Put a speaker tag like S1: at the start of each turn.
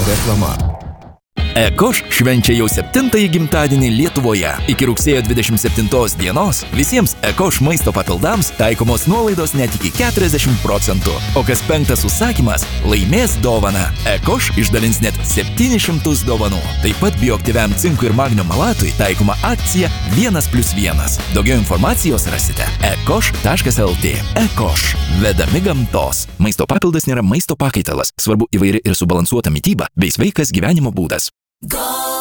S1: Reklama.
S2: Ekoš švenčia jau 7-ąjį gimtadienį Lietuvoje. Iki rugsėjo 27 dienos visiems Ekoš maisto papildams taikomos nuolaidos net iki 40%. O kas 5 užsakymas laimės dovaną. Ekoš išdalins net 700 dovanų. Taip pat bioaktyviam cinkui ir magnio malatui taikoma akcija 1+1. Daugiau informacijos rasite ekoš.lt. Ekoš. Vedami gamtos. Maisto papildas nėra maisto pakaitalas. Svarbu įvairi ir subalansuota mityba bei sveikas gyvenimo būdas.